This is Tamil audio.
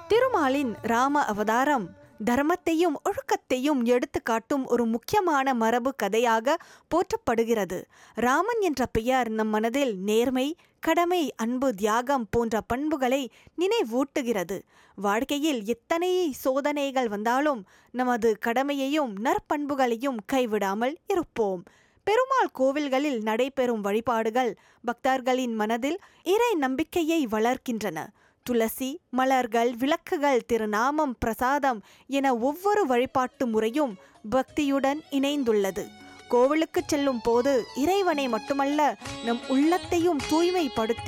திருமாலின் ராம அவதாரம் தர்மத்தையும் ஒழுக்கத்தையும் எடுத்து காட்டும் ஒரு முக்கியமான மரபு கதையாக போற்றப்படுகிறது. ராமன் என்ற பெயர் நம் மனதில் நேர்மை, கடமை, அன்பு, தியாகம் போன்ற பண்புகளை நினைவூட்டுகிறது. வாழ்க்கையில் எத்தனை சோதனைகள் வந்தாலும் நமது கடமையையும் நற்பண்புகளையும் கைவிடாமல் இருப்போம். பெருமாள் கோவில்களில் நடைபெறும் வழிபாடுகள் பக்தர்களின் மனதில் இறை நம்பிக்கையை வளர்க்கின்றன. துளசி, மலர்கள், விளக்குகள், திருநாமம், பிரசாதம் என ஒவ்வொரு வழிபாட்டு முறையும் பக்தியுடன் இணைந்துள்ளது. கோவிலுக்கு செல்லும் போது இறைவனை மட்டுமல்ல, நம் உள்ளத்தையும் தூய்மைப்படுத்தி